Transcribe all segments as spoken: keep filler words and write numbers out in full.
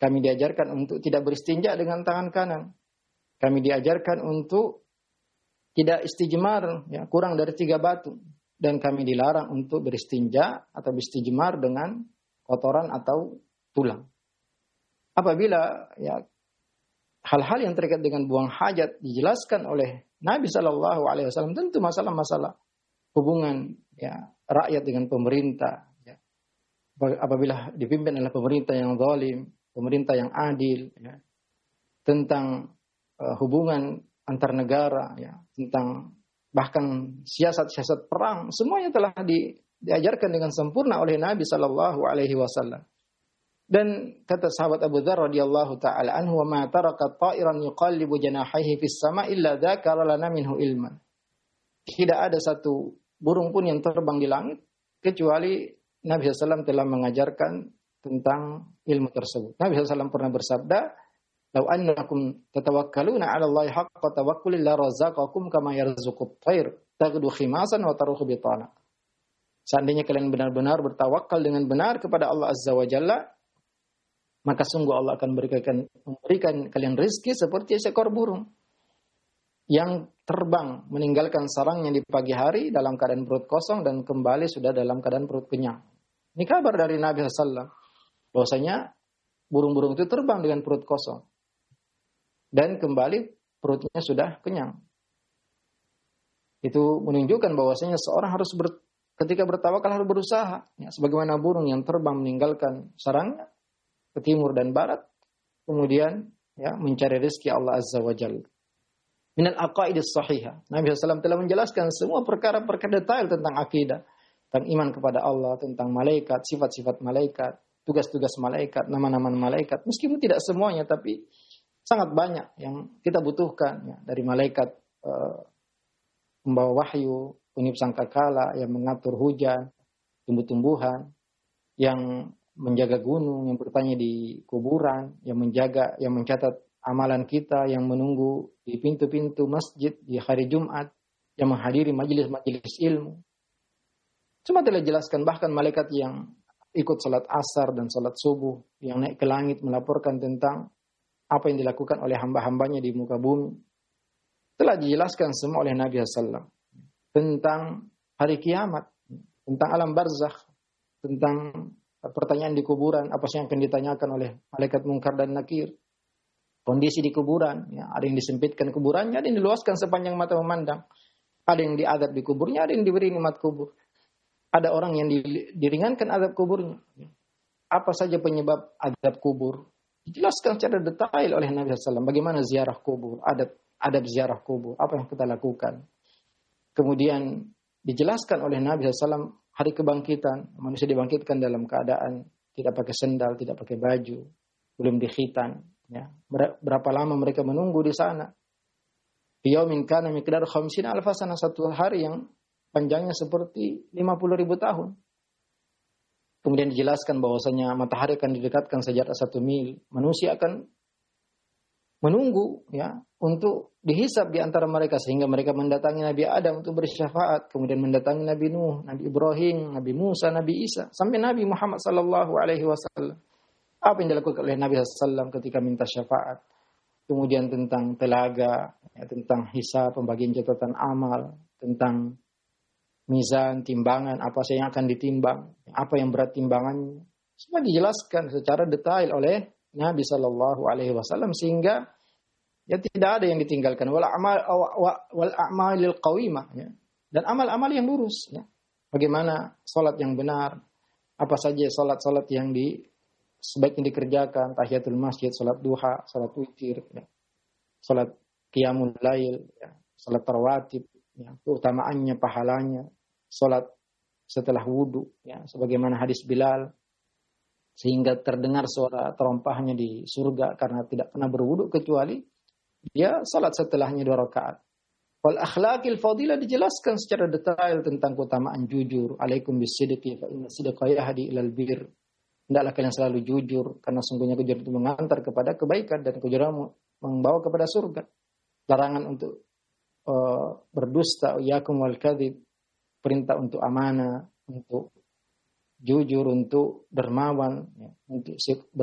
Kami diajarkan untuk tidak beristinja dengan tangan kanan. Kami diajarkan untuk tidak istijmar, ya, kurang dari tiga batu. Dan kami dilarang untuk beristinja atau beristijmar dengan kotoran atau tulang. Apabila ya hal-hal yang terkait dengan buang hajat dijelaskan oleh Nabi Shallallahu Alaihi Wasallam, tentu masalah-masalah hubungan ya rakyat dengan pemerintah. Ya. Apabila dipimpin oleh pemerintah yang zalim, pemerintah yang adil, ya, tentang uh, hubungan antar negara, ya, tentang bahkan siasat-siasat perang, semuanya telah di, diajarkan dengan sempurna oleh Nabi Shallallahu Alaihi Wasallam. Dan kata sahabat Abu Dzar radhiyallahu taala anhu, "Wa ma taraka ta'iran yuqallibu janahihi fis sama' illa dzakara lana minhu ilman." Tidak ada satu burung pun yang terbang di langit kecuali Nabi shallallahu alaihi wasallam telah mengajarkan tentang ilmu tersebut. Nabi shallallahu alaihi wasallam pernah bersabda, "Lau annakum tatawakkaluna 'ala Allahi haqqa tawakkuli la razaqakum kama yarzuqut thair taghdu khimasan wa taruhu bitana." Seandainya kalian benar-benar bertawakal dengan benar kepada Allah Azza wa Jalla, maka sungguh Allah akan memberikan, memberikan kalian rezeki seperti seekor burung yang terbang meninggalkan sarangnya di pagi hari dalam keadaan perut kosong dan kembali sudah dalam keadaan perut kenyang. Ini kabar dari Nabi shallallahu alaihi wasallam bahwasanya burung-burung itu terbang dengan perut kosong dan kembali perutnya sudah kenyang. Itu menunjukkan bahwasanya seorang harus ber, ketika bertawakal harus berusaha, ya, sebagaimana burung yang terbang meninggalkan sarangnya ke timur dan barat, kemudian ya mencari rezeki Allah Azza wa Jalla. Minal aqaidis sahihah. Nabi shallallahu alaihi wasallam telah menjelaskan semua perkara-perkara detail tentang akidah, tentang iman kepada Allah, tentang malaikat, sifat-sifat malaikat, tugas-tugas malaikat, nama-nama malaikat. Meskipun tidak semuanya, tapi sangat banyak yang kita butuhkan, ya, dari malaikat uh, membawa wahyu, peniup sangkakala, yang mengatur hujan, tumbuh-tumbuhan, yang menjaga gunung, yang bertanya di kuburan, yang menjaga, yang mencatat amalan kita, yang menunggu di pintu-pintu masjid di hari Jumat, yang menghadiri majelis-majelis ilmu. Semua telah jelaskan, bahkan malaikat yang ikut salat asar dan salat subuh, yang naik ke langit melaporkan tentang apa yang dilakukan oleh hamba-hambanya di muka bumi. Telah dijelaskan semua oleh Nabi shallallahu alaihi wasallam tentang hari kiamat, tentang alam barzakh, tentang pertanyaan di kuburan, apa yang akan ditanyakan oleh malaikat Munkar dan Nakir. Kondisi di kuburan, ya, ada yang disempitkan kuburannya, ada yang diluaskan sepanjang mata memandang. Ada yang diadab di kuburnya, ada yang diberi nikmat kubur. Ada orang yang diringankan adab kuburnya. Apa saja penyebab adab kubur? Dijelaskan secara detail oleh Nabi shallallahu alaihi wasallam. Bagaimana ziarah kubur, adab, adab ziarah kubur, apa yang kita lakukan. Kemudian dijelaskan oleh Nabi shallallahu alaihi wasallam hari kebangkitan, manusia dibangkitkan dalam keadaan tidak pakai sendal, tidak pakai baju, belum dikhitan. Ya. Berapa lama mereka menunggu di sana? Yaumin kana miqdar khamsina alfa sana, satu hari yang panjangnya seperti lima puluh ribu tahun. Kemudian dijelaskan bahwasanya matahari akan didekatkan sejarak satu mil. Manusia akan menunggu, ya, untuk dihisab di antara mereka, sehingga mereka mendatangi Nabi Adam untuk bersyafaat, kemudian mendatangi Nabi Nuh, Nabi Ibrahim, Nabi Musa, Nabi Isa, sampai Nabi Muhammad sallallahu alaihi wasallam. Apa yang dilakukan oleh Nabi sallallahu alaihi wasallam ketika minta syafaat? Kemudian tentang telaga, ya, tentang hisab, pembagian catatan amal, tentang mizan, timbangan, apa saja yang akan ditimbang, apa yang berat timbangannya. Semua dijelaskan secara detail oleh Nabi sallallahu alaihi wasallam, sehingga ya tidak ada yang ditinggalkan. Wal a'mal wal a'malil qawimah, ya. Dan amal-amal yang lurus, ya. Bagaimana salat yang benar? Apa saja salat-salat yang di sebaiknya dikerjakan? Tahiyatul masjid, salat duha, salat witir, ya. Salat qiyamul lail, ya. Salat rawatib, ya. Keutamaannya, pahalanya. Salat setelah wudu, ya. Sebagaimana hadis Bilal, sehingga terdengar suara terompahnya di surga karena tidak pernah berwudu kecuali dia salat setelahnya dua rakaat. Wal akhlaqil fadilah dijelaskan secara detail tentang keutamaan jujur. Alaikum bisidqi fa inna sidqa yahdi ilal bir. Hendaklah kalian selalu jujur karena sungguhnya kejujuran itu mengantar kepada kebaikan dan kejujuran membawa kepada surga. Larangan untuk uh, berdusta, yakum wal kadzib, perintah untuk amanah, untuk jujur, untuk dermawan, ya, untuk bersikap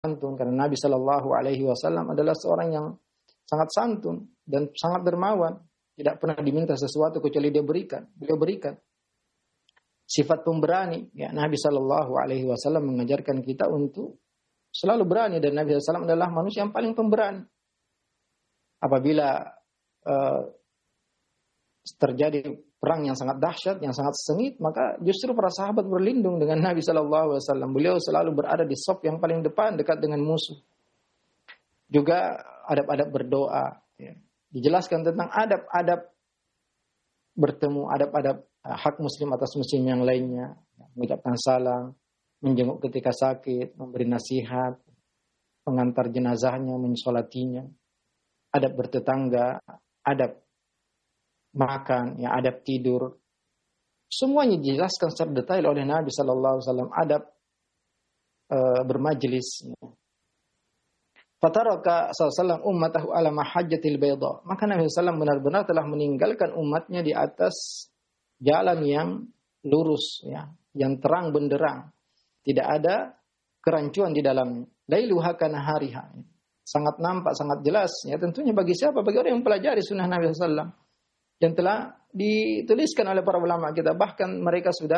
santun, karena Nabi Shallallahu Alaihi Wasallam adalah seorang yang sangat santun dan sangat dermawan, tidak pernah diminta sesuatu kecuali dia berikan, beliau berikan. Sifat pemberani, ya, Nabi Shallallahu Alaihi Wasallam mengajarkan kita untuk selalu berani, dan Nabi Shallallahu Alaihi Wasallam adalah manusia yang paling pemberani. Apabila uh, terjadi perang yang sangat dahsyat, yang sangat sengit, maka justru para sahabat berlindung dengan Nabi Shallallahu Alaihi Wasallam. Beliau selalu berada di saf yang paling depan, dekat dengan musuh. Juga adab-adab berdoa, ya. Dijelaskan tentang adab-adab bertemu, adab-adab uh, hak muslim atas muslim yang lainnya, ya. Mengucapkan salam, menjenguk ketika sakit, memberi nasihat, mengantar jenazahnya, mensolatinya, adab bertetangga, adab makan, ya, adab tidur. Semuanya dijelaskan secara detail oleh Nabi Sallallahu Alaihi Wasallam. Adab e, bermajlis. Fataraka sallallahu alaihi wasallam ummatahu ala mahajjatil bayda. Maka Nabi sallallahu alaihi wasallam benar-benar telah meninggalkan umatnya di atas jalan yang lurus, ya, yang terang benderang. Tidak ada kerancuan di dalamnya. Lailuha kanahariha. Sangat nampak, sangat jelas. Ya, tentunya bagi siapa? Bagi orang yang mempelajari sunnah Nabi sallallahu alaihi wasallam. Yang telah dituliskan oleh para ulama kita. Bahkan mereka sudah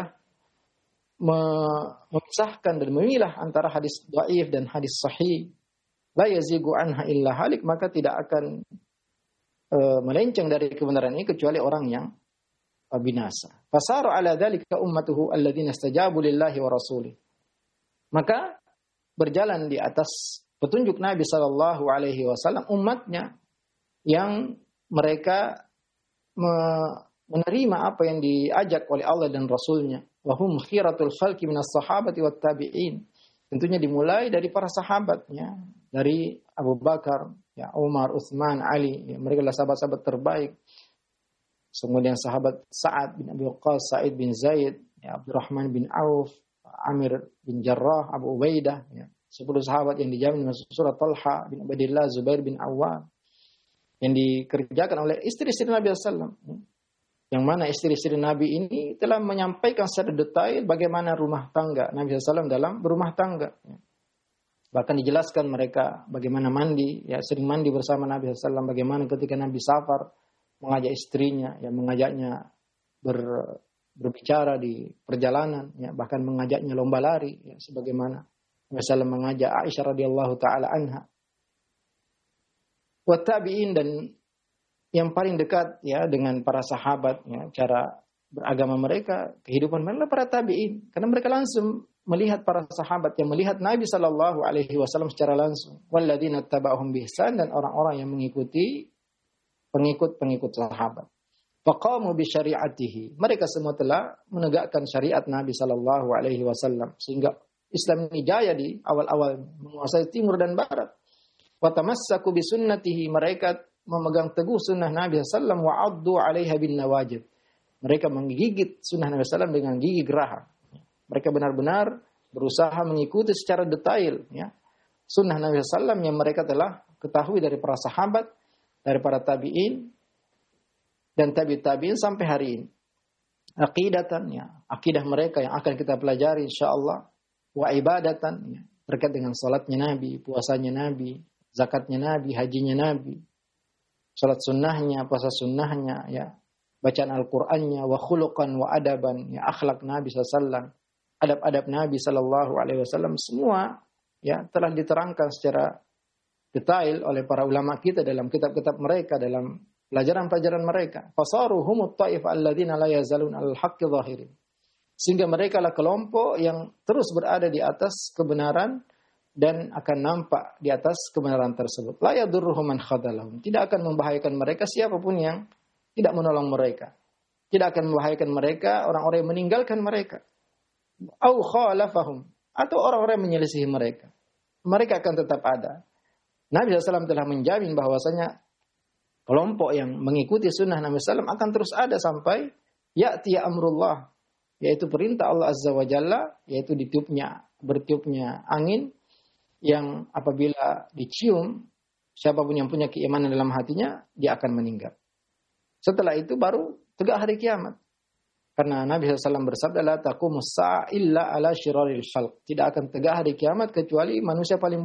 memisahkan dan memilah antara hadis dhaif dan hadis sahih. La yazigu anha illa halik. Maka tidak akan uh, melenceng dari kebenaran ini kecuali orang yang uh, binasa. Fasaru ala dhalika ummatuhu alladhina istajabu lillahi wa rasulih. Maka berjalan di atas petunjuk Nabi sallallahu alaihi wasallam umatnya yang mereka menerima apa yang diajak oleh Allah dan Rasulnya. Wahum khiratul khalqi minas sahabati wat tabi'in. Tentunya dimulai dari para sahabatnya, dari Abu Bakar, ya, Umar, Utsman, Ali. Ya, mereka adalah sahabat-sahabat terbaik. Kemudian sahabat Sa'ad bin Abi Waqqas, Sa'id bin Zaid, ya, Abdurrahman bin Auf, Amir bin Jarrah, Abu Ubaidah. Ya, sepuluh sahabat yang dijamin masuk surah. Talha bin Ubaidillah, Zubair bin Awwam. Yang dikerjakan oleh istri-istri Nabi sallallahu alaihi wasallam. Yang mana istri-istri Nabi ini telah menyampaikan secara detail bagaimana rumah tangga Nabi sallallahu alaihi wasallam dalam berumah tangga. Bahkan dijelaskan mereka bagaimana mandi, ya, sering mandi bersama Nabi sallallahu alaihi wasallam. Bagaimana ketika Nabi safar mengajak istrinya, ya, mengajaknya ber, berbicara di perjalanan, ya, bahkan mengajaknya lomba lari, ya, sebagaimana Nabi sallallahu alaihi wasallam mengajak Aisyah radhiyallahu taala anha. Wa tabi'in, dan yang paling dekat, ya, dengan para sahabat, ya, cara beragama mereka, kehidupan mereka para tabi'in, karena mereka langsung melihat para sahabat yang melihat Nabi sallallahu alaihi wasallam secara langsung. Walladzina tabauhum bihsan, dan orang-orang yang mengikuti pengikut-pengikut sahabat. Faqamu bi syari'atihi. Mereka semua telah menegakkan syariat Nabi sallallahu alaihi wasallam sehingga Islam ini jaya di awal-awal menguasai timur dan barat. Wa tamassaku bi sunnatihi. Mereka memegang teguh sunnah Nabi sallallahu alaihi wasallam wa addu 'alaiha bin nawajid. Mereka menggigit sunnah Nabi sallallahu alaihi wasallam dengan gigi geraham. Mereka benar-benar berusaha mengikuti secara detail, ya, sunnah Nabi sallallahu alaihi wasallam yang mereka telah ketahui dari para sahabat, dari para tabi'in dan tabi' tabi'in sampai hari ini. Aqidatan, ya, akidah mereka yang akan kita pelajari insyaallah. Wa ibadatan, ya, terkait dengan salatnya Nabi, puasanya Nabi, zakatnya Nabi, hajinya Nabi, salat sunnahnya, puasa sunnahnya, ya, bacaan Al-Qur'annya, wa khuluqan wa adaban, ya, akhlak Nabi sallallahu alaihi wasallam, adab-adab Nabi sallallahu alaihi wasallam, semua, ya, telah diterangkan secara detail oleh para ulama kita dalam kitab-kitab mereka, dalam pelajaran-pelajaran mereka. Fasaru humut ta'ifah alladzina la yazalun al-haqqi zahirin. Sehingga mereka lah kelompok yang terus berada di atas kebenaran dan akan nampak di atas kebenaran tersebut. La yadurruhum man khadalahum. Tidak akan membahayakan mereka siapapun yang tidak menolong mereka. Tidak akan membahayakan mereka orang-orang yang meninggalkan mereka. Au khalafahum. Atau orang-orang yang menyelisihi mereka. Mereka akan tetap ada. Nabi sallallahu alaihi wasallam telah menjamin bahwasanya kelompok yang mengikuti sunnah Nabi sallallahu alaihi wasallam akan terus ada sampai ya'ti amrullah. Yaitu perintah Allah Azza wa Jalla, yaitu ditiupnya, bertiupnya angin yang apabila dicium, siapapun yang punya keimanan dalam hatinya, dia akan meninggal. Setelah itu baru tegak hari kiamat. Karena Nabi sallallahu alaihi wasallam bersabda, la taqumus sa'a illa ala syiraril khalq. Tidak akan tegak hari kiamat kecuali manusia paling